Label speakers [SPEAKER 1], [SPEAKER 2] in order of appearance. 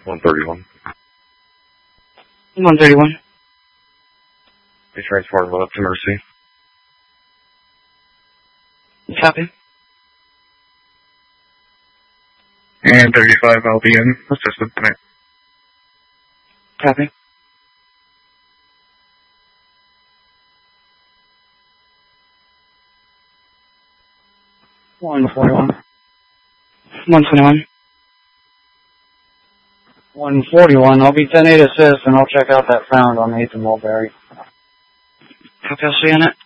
[SPEAKER 1] 131.
[SPEAKER 2] 131.
[SPEAKER 1] Be transportable up to Mercy.
[SPEAKER 2] Copy.
[SPEAKER 1] And 35, I'll be in assisted tonight.
[SPEAKER 2] Copy.
[SPEAKER 3] One 41.
[SPEAKER 2] 121.
[SPEAKER 3] 141. I'll be 10-8 assist, and I'll check out that found on 8th and Mulberry.
[SPEAKER 2] Copy, I'll see you in it.